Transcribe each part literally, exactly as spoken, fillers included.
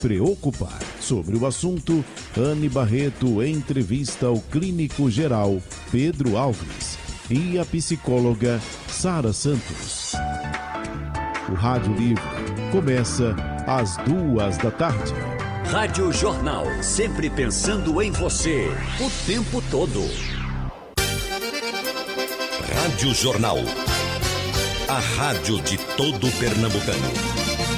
Preocupar. Sobre o assunto, Anne Barreto entrevista o clínico geral Pedro Alves e a psicóloga Sara Santos. O Rádio Livre começa às duas da tarde. Rádio Jornal, sempre pensando em você, o tempo todo. Rádio Jornal, a rádio de todo pernambucano.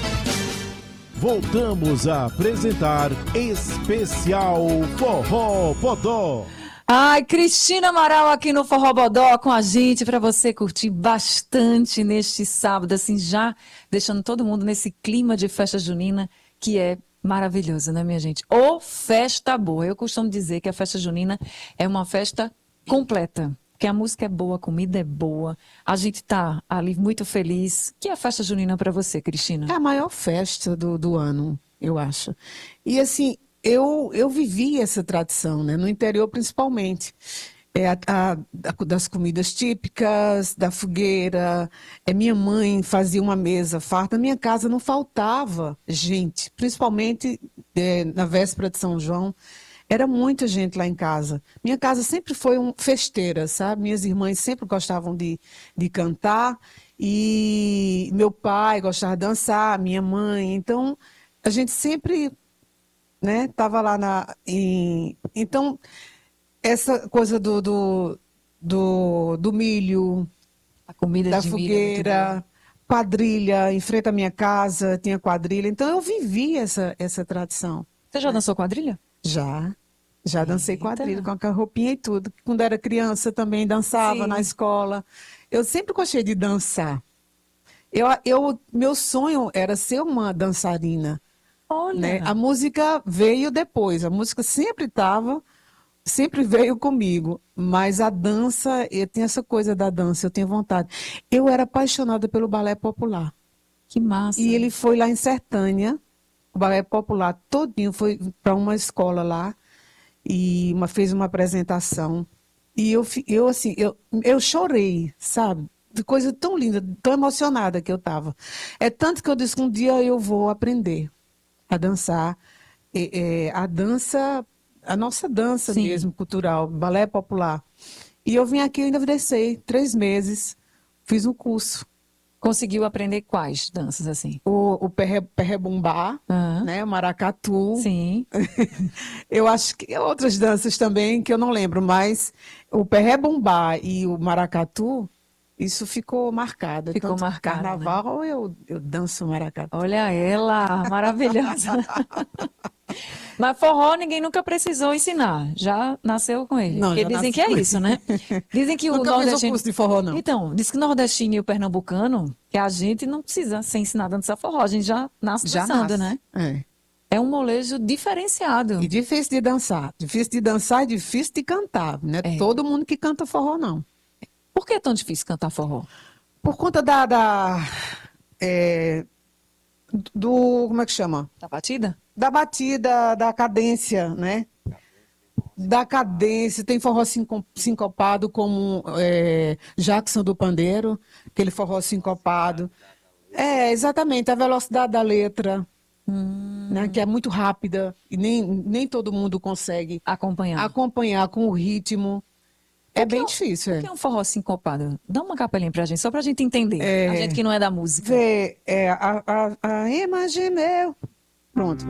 Voltamos a apresentar Especial Forró Bodó. Ai, Cristina Amaral aqui no Forró Bodó com a gente, para você curtir bastante neste sábado, assim, já deixando todo mundo nesse clima de festa junina que é maravilhoso, né, minha gente? Ô, festa boa. Eu costumo dizer que a festa junina é uma festa completa. Que a música é boa, a comida é boa, a gente tá ali muito feliz. Que é a festa junina para você, Cristina? É a maior festa do, do ano, eu acho. E assim, eu, eu vivi essa tradição, né? No interior principalmente. É a, a, das comidas típicas, da fogueira. É, minha mãe fazia uma mesa farta. Na minha casa não faltava gente, principalmente é, na véspera de São João. Era muita gente lá em casa. Minha casa sempre foi um festeira, sabe? Minhas irmãs sempre gostavam de, de cantar e meu pai gostava de dançar, minha mãe. Então, a gente sempre, né, estava lá na... Em, então, essa coisa do, do, do, do milho, a comida da de fogueira, milho, quadrilha, em frente à minha casa tinha quadrilha. Então, eu vivi essa, essa tradição. Você já dançou quadrilha? Já, já dancei Eita. quadrilha com a roupinha e tudo. Quando era criança também dançava Sim. na escola. Eu sempre gostei de dançar. Eu, eu, meu sonho era ser uma dançarina. Olha, Né? A música veio depois, a música sempre estava, sempre veio comigo. Mas a dança, eu tenho essa coisa da dança, eu tenho vontade. Eu era apaixonada pelo balé popular. que massa. E ele foi lá em Sertânia, o balé popular todinho foi para uma escola lá e uma, fez uma apresentação. E eu, fi- eu assim, eu, eu chorei, sabe? De coisa tão linda, tão emocionada que eu estava. É tanto que eu disse que um dia eu vou aprender a dançar. É, é, a dança, a nossa dança Sim. mesmo, cultural, balé popular. E eu vim aqui, eu engravidei, três meses, fiz um curso. Conseguiu aprender quais danças assim? O, o perre, perrebumbá, Ah, né, o maracatu. sim. Eu acho que outras danças também que eu não lembro, mas o perrebumbá e o maracatu, isso ficou marcado. Ficou Tanto marcado, carnaval, eu, eu danço maracatu. Olha ela, maravilhosa. Mas forró ninguém nunca precisou ensinar, já nasceu com ele. Não, Porque já dizem nasci que é com isso, né? Dizem que o Nunca fiz o nordestino... curso de forró, não. Então, diz que o nordestino e o pernambucano, que a gente não precisa ser ensinado a dançar forró, a gente já nasce Já dançando, nasce. né? É. É um molejo diferenciado. E difícil de dançar. Difícil de dançar e difícil de cantar. Não é, É. todo mundo que canta forró, não. Por que é tão difícil cantar forró? Por conta da... da é, do... Como é que chama? Da batida? Da batida, da cadência, né? Da cadência, tem forró sinco- sincopado como é, Jackson do Pandeiro, aquele forró sincopado. É, exatamente, a velocidade da letra, Hum, né, que é muito rápida e nem, nem todo mundo consegue acompanhar. acompanhar com o ritmo. É O que bem é um- difícil, O é. que é um forró sincopado? Dá uma capelinha pra gente, só pra gente entender. É. A gente que não é da música. Vê, é, a, a, a imagem meu. Pronto.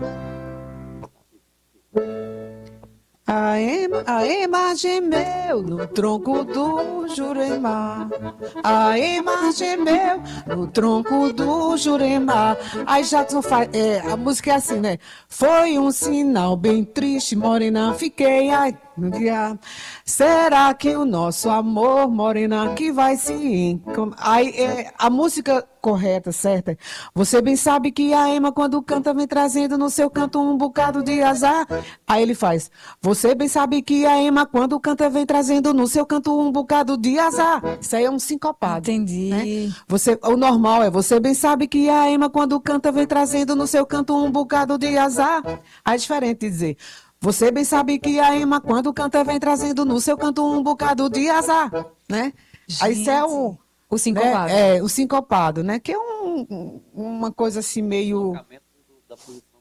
A, ima, a imagem meu no tronco do Jurema. A imagem meu no tronco do Jurema. Aí Jackson faz. É, a música é assim, né? Foi um sinal bem triste, morena. Fiquei ai, no dia. Será que o nosso amor, morena, que vai se. encom- Aí é, a música correta, certa. Você bem sabe que a Ema, quando canta, vem trazendo no seu canto um bocado de azar. Aí ele faz. Você bem sabe que a Ema, quando canta, vem trazendo no seu canto um bocado de azar. Isso aí é um sincopado. Entendi. Né? Você, o normal é, você bem sabe que a Ema, quando canta, vem trazendo no seu canto um bocado de azar. Aí é diferente de dizer. Você bem sabe que a Ema, quando canta, vem trazendo no seu canto um bocado de azar. Né? Aí isso é o. O sincopado. Né? É, o sincopado, né? Que é um, um- uma coisa assim meio.